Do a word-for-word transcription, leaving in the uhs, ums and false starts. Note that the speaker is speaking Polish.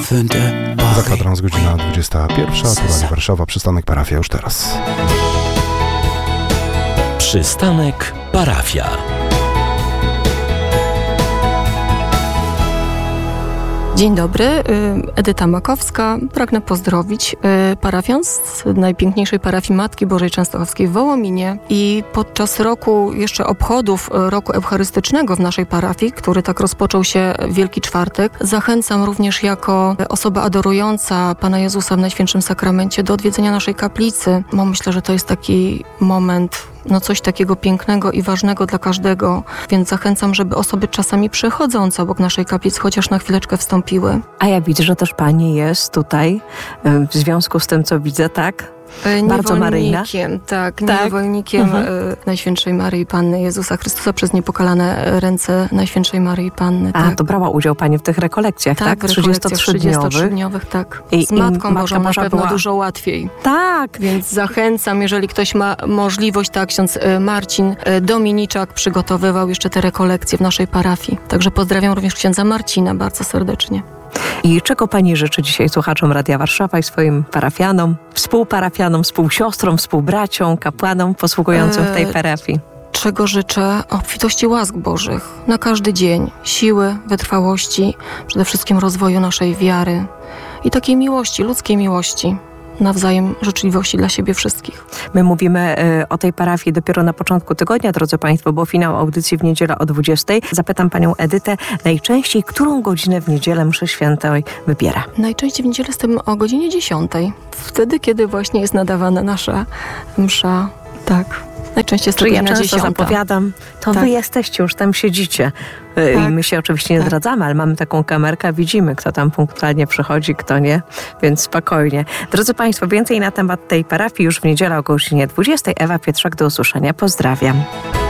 Za kwadrans godzina dwudziesta pierwsza, tu Radio Warszawa, przystanek parafia już teraz. Przystanek parafia. Dzień dobry, Edyta Makowska. Pragnę pozdrowić parafian z najpiękniejszej parafii Matki Bożej Częstochowskiej w Wołominie. I podczas roku jeszcze obchodów roku eucharystycznego w naszej parafii, który tak rozpoczął się Wielki Czwartek, zachęcam również jako osoba adorująca Pana Jezusa w Najświętszym Sakramencie do odwiedzenia naszej kaplicy, bo myślę, że to jest taki moment, no coś takiego pięknego i ważnego dla każdego, więc zachęcam, żeby osoby czasami przechodzące obok naszej kaplicy chociaż na chwileczkę wstąpiły. A ja widzę, że też Pani jest tutaj, w związku z tym, co widzę, tak? Bardzo maryjna. Tak, tak? niewolnikiem mhm. Najświętszej Maryi Panny Jezusa Chrystusa przez niepokalane ręce Najświętszej Maryi Panny. A, tak. to brała udział Pani w tych rekolekcjach, tak? Tak, w trzydziestotrzy-dniowych, tak. I, z Matką i Bożą na pewno była... dużo łatwiej. Tak. Więc zachęcam, jeżeli ktoś ma możliwość, tak, ksiądz Marcin Dominiczak przygotowywał jeszcze te rekolekcje w naszej parafii. Także pozdrawiam również księdza Marcina bardzo serdecznie. I czego Pani życzy dzisiaj słuchaczom Radia Warszawa i swoim parafianom, współparafianom, współsiostrom, współbraciom, kapłanom posługującym w tej parafii? Czego życzę? Obfitości łask Bożych na każdy dzień, siły, wytrwałości, przede wszystkim rozwoju naszej wiary i takiej miłości, ludzkiej miłości. Nawzajem życzliwości dla siebie wszystkich. My mówimy y, o tej parafii dopiero na początku tygodnia, drodzy Państwo, bo finał audycji w niedzielę o dwudziestej. Zapytam Panią Edytę, najczęściej którą godzinę w niedzielę mszy świętej wybiera? Najczęściej w niedzielę jestem o godzinie dziesiątej. Wtedy, kiedy właśnie jest nadawana nasza msza. Tak. Najczęściej jest to ja godzina często dziesiąta. zapowiadam, to tak. Wy jesteście, już tam siedzicie. Tak. I my się oczywiście nie tak. zdradzamy, ale mamy taką kamerkę, widzimy, kto tam punktualnie przychodzi, kto nie, więc spokojnie. Drodzy Państwo, więcej na temat tej parafii już w niedzielę o godzinie dwudziestej. Ewa Pietrzak, do usłyszenia. Pozdrawiam.